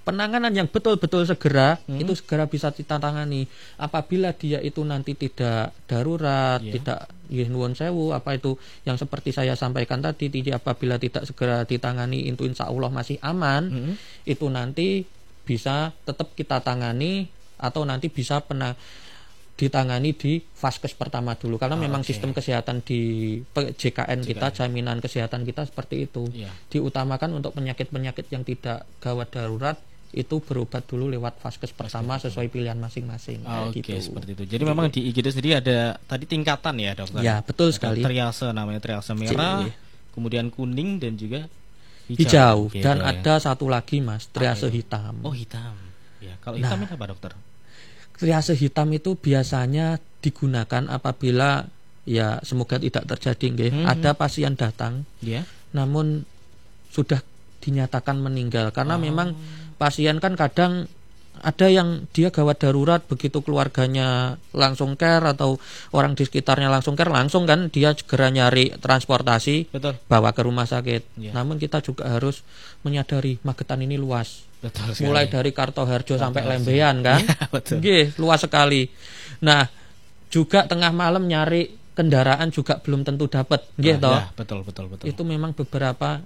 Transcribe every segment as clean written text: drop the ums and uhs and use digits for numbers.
penanganan yang betul-betul segera itu segera bisa ditangani. Apabila dia itu nanti tidak darurat, tidak nuwun sewu, apa itu yang seperti saya sampaikan tadi, apabila tidak segera ditangani itu insya Allah masih aman, itu nanti bisa tetap kita tangani atau nanti bisa ditangani di vaskes pertama dulu karena memang sistem kesehatan di JKN kita, jaminan kesehatan kita seperti itu. Diutamakan untuk penyakit-penyakit yang tidak gawat darurat itu berobat dulu lewat vaskes pertama sesuai pilihan masing-masing. Oke, seperti itu. Jadi memang di IGD sendiri ada tadi tingkatan ya, dokter? Ya, betul sekali. Triase namanya, triase merah, kemudian kuning dan juga hijau. Dan ada satu lagi Mas, triase hitam. Oh, hitam. Ya, kalau hitam itu apa, dokter? Triase hitam itu biasanya digunakan apabila ya semoga tidak terjadi ada pasien datang namun sudah dinyatakan meninggal karena memang pasien kan kadang ada yang dia gawat darurat begitu keluarganya langsung care atau orang di sekitarnya langsung care, langsung kan dia segera nyari transportasi bawa ke rumah sakit. Namun kita juga harus menyadari Magetan ini luas. Mulai dari Kartoharjo sampai Lembean kan, luas sekali. Nah, juga tengah malam nyari kendaraan juga belum tentu dapat, betul. Itu memang beberapa,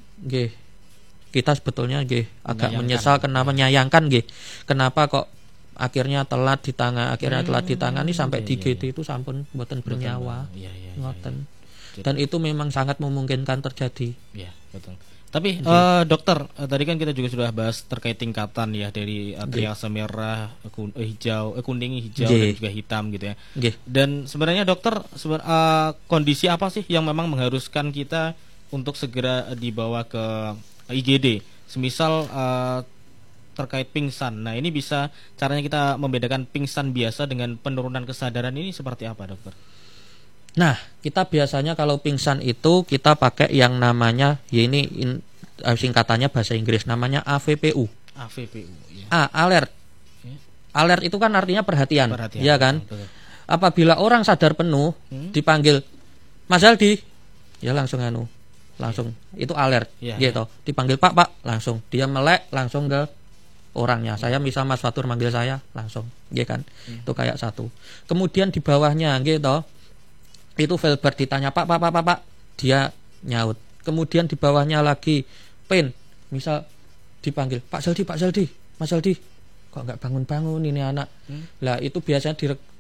kita sebetulnya agak menyesal, kenapa menyayangkan, kenapa kok akhirnya telat ditangani sampai di GD itu sampun mboten bernyawa, ngoten. Dan itu memang sangat memungkinkan terjadi. Iya, betul. Tapi dokter, tadi kan kita juga sudah bahas terkait tingkatan ya dari triase merah, kuning, hijau dan juga hitam gitu ya. Dan sebenarnya dokter, kondisi apa sih yang memang mengharuskan kita untuk segera dibawa ke IGD? Semisal terkait pingsan. Nah, ini bisa caranya kita membedakan pingsan biasa dengan penurunan kesadaran ini seperti apa, dokter? Nah, kita biasanya kalau pingsan itu kita pakai yang namanya singkatannya bahasa Inggris namanya AVPU. Alert. Alert itu kan artinya perhatian. Ya kan? Betul. Apabila orang sadar penuh dipanggil Mas Aldi, ya langsung itu alert gitu. Dipanggil Pak, langsung dia melek langsung ke orangnya. Saya misal Mas Fatur manggil saya langsung, kan? Itu kayak satu. Kemudian di bawahnya gitu. Itu Velbert ditanya Pak, dia nyaut. Kemudian di bawahnya lagi Pen, misal dipanggil Pak Zaldi, Mas Zaldi, kok nggak bangun-bangun ini anak. Lah itu biasanya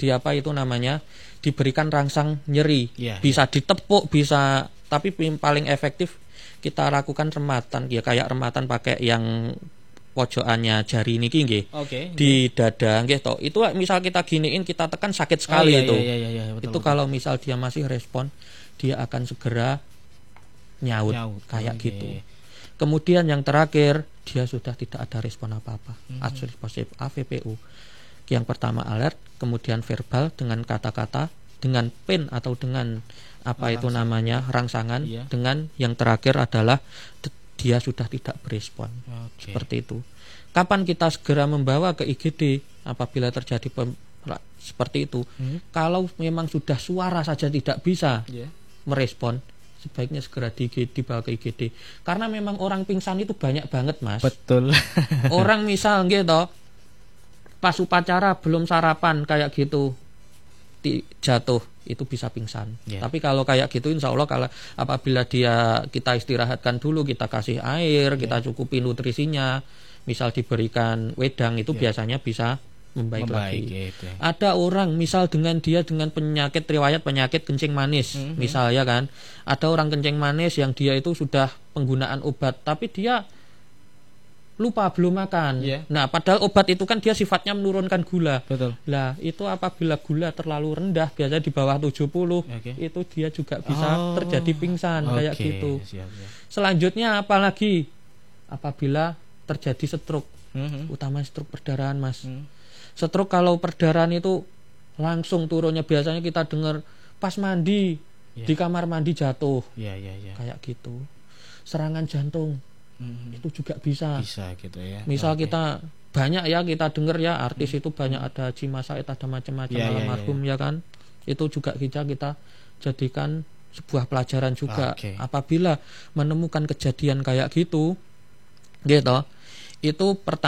diberikan rangsang nyeri, bisa ditepuk, bisa, tapi paling efektif kita lakukan rematan, kayak rematan pakai yang pojokannya jari niki di dada itu misal kita giniin, kita tekan sakit sekali betul. Kalau misal dia masih respon, dia akan segera nyaut kayak gitu. Kemudian yang terakhir, dia sudah tidak ada respon apa-apa, positif AVPU. Yang pertama alert, kemudian verbal dengan kata-kata, dengan pen atau dengan rangsangan, dengan yang terakhir adalah dia sudah tidak berespon. Seperti itu. Kapan kita segera membawa ke IGD apabila terjadi seperti itu? Kalau memang sudah suara saja tidak bisa merespon, sebaiknya segera dibawa ke IGD. Karena memang orang pingsan itu banyak banget, Mas. Betul. Orang misal pas upacara belum sarapan kayak gitu jatuh, itu bisa pingsan. Tapi kalau kayak gitu insya Allah kalau apabila kita istirahatkan dulu, kita kasih air, kita cukupi nutrisinya, misal diberikan wedang, itu biasanya bisa membaik lagi. Ada orang misal dengan riwayat penyakit kencing manis, misalnya kan, ada orang kencing manis yang dia itu sudah penggunaan obat tapi dia lupa belum makan. Nah, padahal obat itu kan dia sifatnya menurunkan gula. Betul. Lah, itu apabila gula terlalu rendah, biasanya di bawah 70, itu dia juga bisa terjadi pingsan kayak gitu. Siap. Selanjutnya apalagi apabila terjadi stroke, utama stroke perdarahan, Mas. Stroke kalau perdarahan itu langsung turunnya, biasanya kita dengar pas mandi di kamar mandi jatuh. Kayak gitu. Serangan jantung. Itu juga bisa gitu ya. Misal kita banyak kita dengar artis itu banyak ada Cima Said, ada macam-macam almarhum kan. Itu juga kita jadikan sebuah pelajaran juga. Apabila menemukan kejadian kayak gitu itu pertama